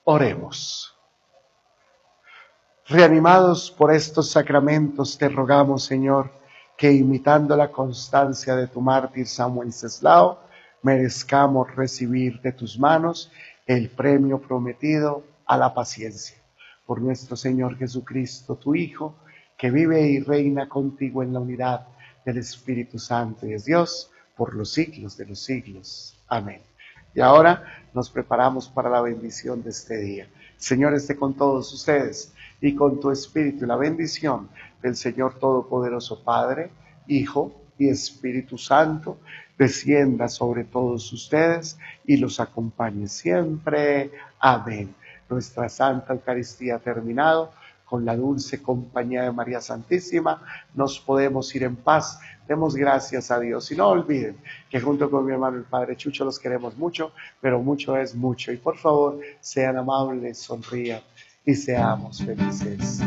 Oremos. Reanimados por estos sacramentos, te rogamos, Señor, que imitando la constancia de tu mártir San Wenceslao, merezcamos recibir de tus manos el premio prometido a la paciencia. Por nuestro Señor Jesucristo, tu Hijo, que vive y reina contigo en la unidad del Espíritu Santo y es Dios por los siglos de los siglos. Amén. Y ahora nos preparamos para la bendición de este día. Señor esté con todos ustedes y con tu espíritu, y la bendición del Señor Todopoderoso, Padre, Hijo y Espíritu Santo, descienda sobre todos ustedes y los acompañe siempre. Amén. Nuestra Santa Eucaristía ha terminado. Con la dulce compañía de María Santísima, nos podemos ir en paz. Demos gracias a Dios. Y no olviden que junto con mi hermano el Padre Chucho los queremos mucho, pero mucho es mucho. Y por favor, sean amables, sonrían y seamos felices.